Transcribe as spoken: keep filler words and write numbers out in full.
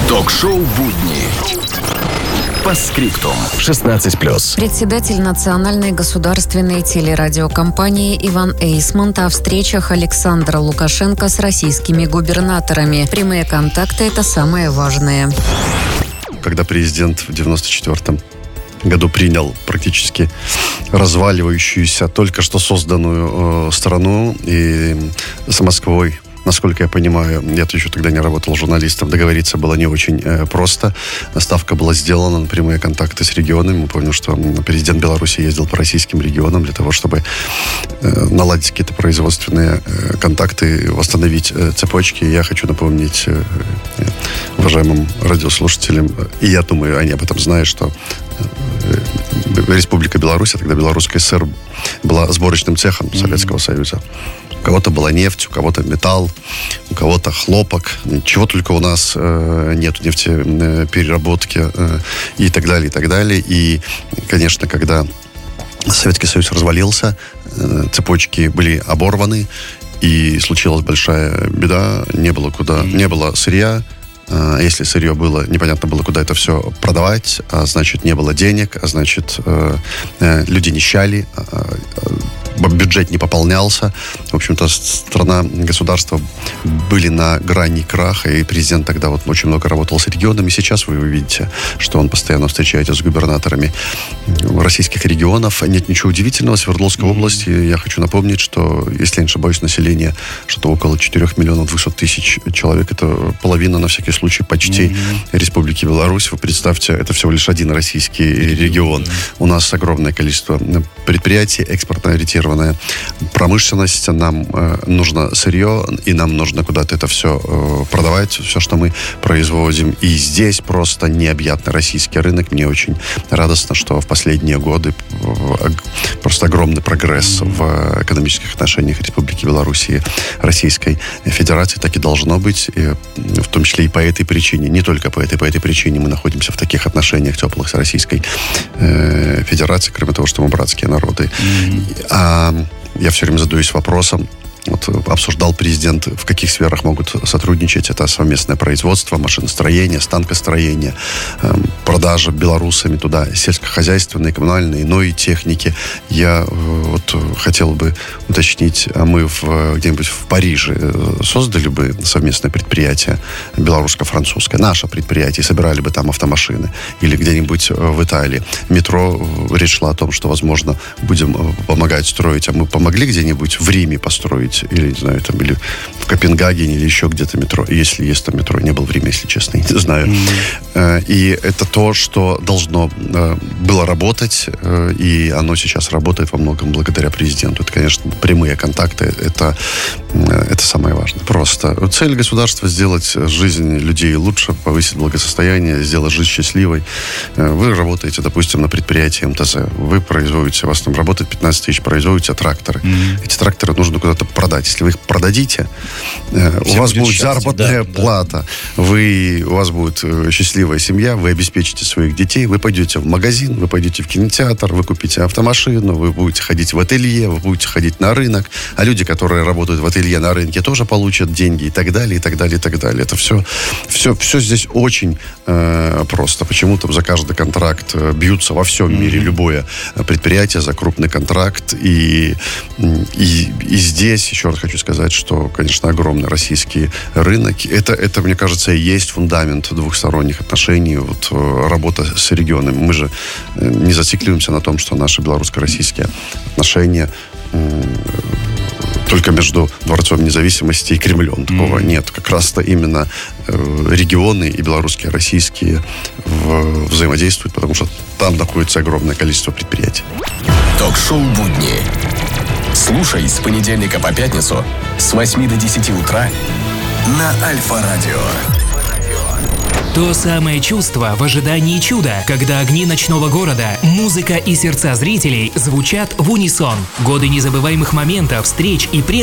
Ток-шоу «Будни». По скриптум. шестнадцать плюс. Председатель Национальной государственной телерадиокомпании Иван Эйсмонт о встречах Александра Лукашенко с российскими губернаторами. Прямые контакты – это самое важное. Когда президент в девяносто четвёртом году принял практически разваливающуюся, только что созданную э, страну, и с Москвой, насколько я понимаю, я еще тогда не работал журналистом, договориться было не очень э, просто. Ставка была сделана на прямые контакты с регионами. Мы помним, что президент Беларуси ездил по российским регионам для того, чтобы э, наладить какие-то производственные э, контакты, восстановить э, цепочки. Я хочу напомнить э, уважаемым радиослушателям, и я думаю, они об этом знают, что Республика Беларусь, а тогда Белорусская ССР, была сборочным цехом Советского Союза. У кого-то была нефть, у кого-то металл, у кого-то хлопок. Чего только у нас э, нет, нефтепереработки э, и так далее, и так далее. И, конечно, когда Советский Союз развалился, э, цепочки были оборваны, и случилась большая беда. Не было куда, не было сырья. Если сырье было, непонятно было, куда это все продавать, а значит, не было денег, а значит, э, э, люди нищали, э, бюджет не пополнялся. В общем-то, страна, государство были на грани краха, и президент тогда вот очень много работал с регионами. Сейчас вы увидите, что он постоянно встречается с губернаторами российских регионов. Нет ничего удивительного. В Свердловской mm-hmm. области, я хочу напомнить, что, если я не ошибаюсь, население что-то около четырех миллионов двухсот тысяч человек. Это половина, на всякий случай, почти mm-hmm. Республики Беларусь. Вы представьте, это всего лишь один российский регион. Mm-hmm. У нас огромное количество предприятий, экспортно-ориентированных промышленность, нам э, нужно сырье, и нам нужно куда-то это все э, продавать, все, что мы производим. И здесь просто необъятный российский рынок. Мне очень радостно, что в последние годы э, просто огромный прогресс mm-hmm. в экономических отношениях Республики Беларусь и Российской Федерации. Так и должно быть, и, в том числе и по этой причине. Не только по этой, по этой причине мы находимся в таких отношениях теплых с Российской э, Федерацией, кроме того, что мы братские народы. Mm-hmm. А я все время задаюсь вопросом, вот обсуждал президент, в каких сферах могут сотрудничать. Это совместное производство, машиностроение, станкостроение, э, продажа белорусами туда сельскохозяйственной, коммунальной, иной техники. Я э, вот хотел бы уточнить, а мы в, где-нибудь в Париже создали бы совместное предприятие белорусско-французское, наше предприятие, и собирали бы там автомашины, или где-нибудь в Италии. Метро, речь шла о том, что, возможно, будем помогать строить, а мы помогли где-нибудь в Риме построить, или, не знаю, там, или в Копенгагене, или еще где-то метро. Если есть там метро, не был в Риме, если честно, я не знаю. Mm-hmm. И это то, что должно было работать, и оно сейчас работает во многом благодаря президенту. Это, конечно, прямые контакты, это, это самое важное. Просто цель государства — сделать жизнь людей лучше, повысить благосостояние, сделать жизнь счастливой. Вы работаете, допустим, на предприятии МТЗ. Вы производите, у вас там работает пятнадцать тысяч, производите тракторы. Mm-hmm. Эти тракторы нужно куда-то продать. Если вы их продадите, э, у вас будет, будет заработная да, плата, да. Вы, у вас будет э, счастливая семья, вы обеспечите своих детей, вы пойдете в магазин, вы пойдете в кинотеатр, вы купите автомашину, вы будете ходить в ателье, вы будете ходить на рынок, а люди, которые работают в ателье, на рынке, тоже получат деньги и так далее, и так далее, и так далее. Это все, все, все здесь очень э, просто. Почему-то за каждый контракт э, бьются во всем mm-hmm. мире любое предприятие за крупный контракт, и, и, и здесь еще раз хочу сказать, что, конечно, огромный российский рынок. Это, это, мне кажется, и есть фундамент двухсторонних отношений, вот, работа с регионами. Мы же не зацикливаемся на том, что наши белорусско-российские отношения только между Дворцом независимости и Кремлем. Такого mm-hmm. нет. Как раз-то именно э, регионы и белорусские, и российские в, взаимодействуют, потому что там находится огромное количество предприятий. Ток-шоу «Будни». Слушай с понедельника по пятницу с восьми до десяти утра на Альфа-радио. То самое чувство в ожидании чуда, когда огни ночного города, музыка и сердца зрителей звучат в унисон. Годы незабываемых моментов, встреч и пред